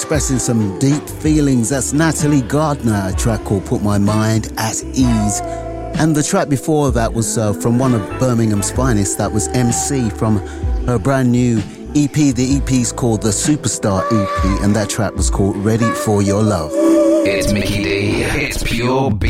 expressing some deep feelings. That's Natalie Gardner, a track called Put My Mind at Ease. And the track before that was from one of Birmingham's finest. That was MC from her brand new EP. The EP's called the Superstar EP, and that track was called Ready for Your Love. It's Mickey D. It's pure